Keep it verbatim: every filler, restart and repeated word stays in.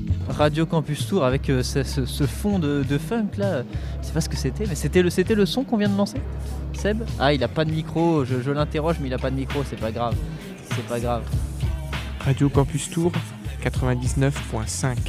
Radio Campus Tour avec euh, ce, ce, ce fond de, de funk là. Je sais pas ce que c'était, mais c'était le, c'était le son qu'on vient de lancer. Seb ? Ah, il a pas de micro, je, je l'interroge, mais il a pas de micro, c'est pas grave. C'est pas grave. Radio Campus Tour quatre-vingt-dix-neuf virgule cinq.